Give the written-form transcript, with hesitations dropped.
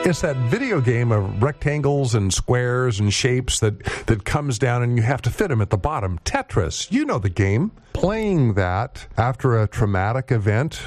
It's that video game of rectangles and squares and shapes that comes down and you have to fit them at the bottom. Tetris, you know the game. Playing that after a traumatic event